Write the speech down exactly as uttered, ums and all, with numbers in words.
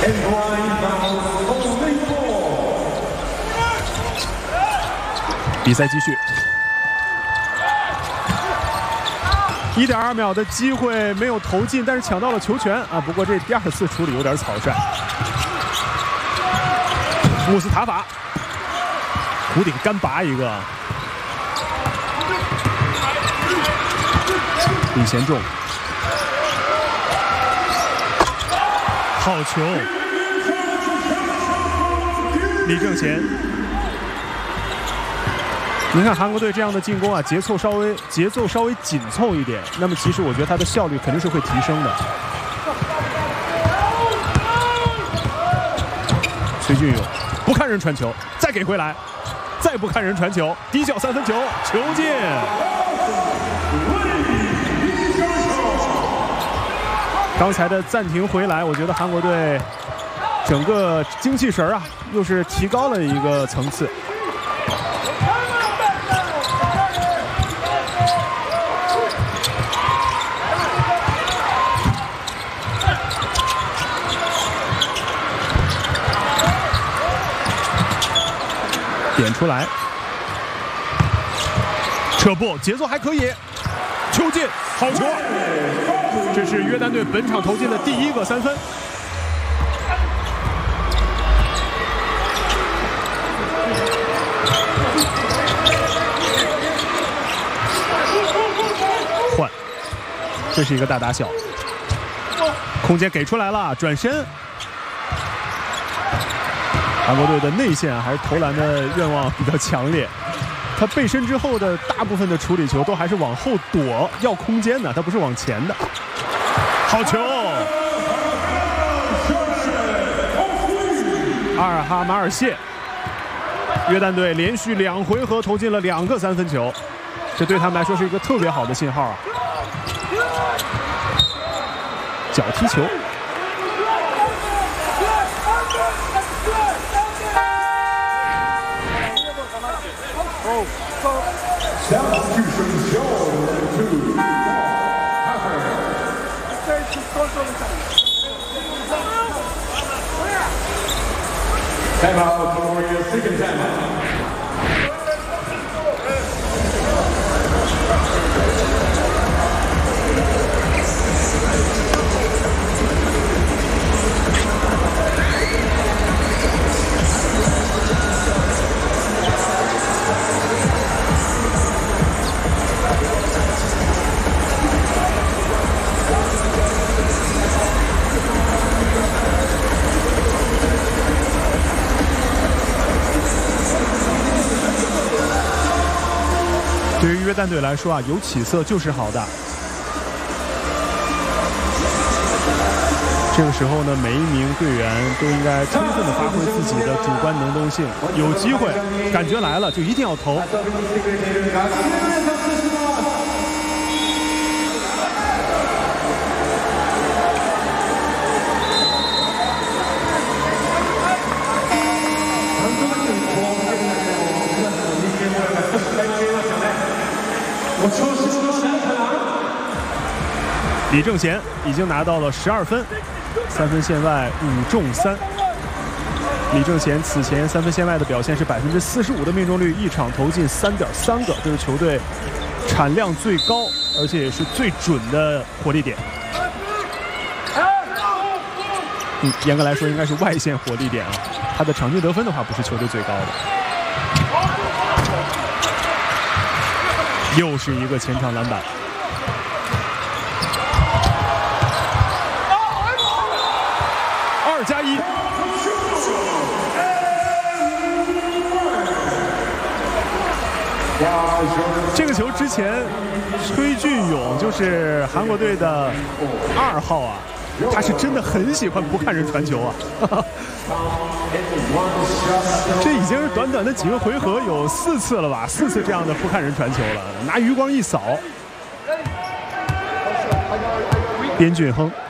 比赛继续，一点二秒的机会没有投进，但是抢到了球权啊！不过这第二次处理有点草率。穆斯塔法，弧顶干拔一个，李贤仲，好球，李正贤。你看韩国队这样的进攻啊，节奏稍微节奏稍微紧凑一点，那么其实我觉得它的效率肯定是会提升的。崔俊勇不看人传球，再给回来，再不看人传球，底角三分球，球进。刚才的暂停回来，我觉得韩国队整个精气神啊，又是提高了一个层次。点出来，扯步，节奏还可以，球进，好球！这是约旦队本场投进的第一个三分。换，这是一个大打小，空间给出来了，转身。韩国队的内线还是投篮的愿望比较强烈，他背身之后的大部分的处理球都还是往后躲，要空间的，他不是往前的。好球！阿尔哈马尔谢，约旦队连续两回合投进了两个三分球，这对他们来说是一个特别好的信号啊！脚踢球。 Time out for your second time out. 对于约旦队来说啊，有起色就是好的。这个时候呢，每一名队员都应该充分的发挥自己的主观能动性，有机会，感觉来了就一定要投。李正贤已经拿到了十二分，三分线外五中三。李正贤此前三分线外的表现是百分之四十五的命中率，一场投进三点三个，这是球队产量最高，而且也是最准的火力点。嗯，严格来说应该是外线火力点啊，他的场均得分的话不是球队最高的。又是一个前场篮板。二加一。这个球之前，崔俊勇就是韩国队的二号啊，他是真的很喜欢不看人传球啊。这已经是短短的几个回合有四次了吧，四次这样的不看人传球了，拿余光一扫。边俊亨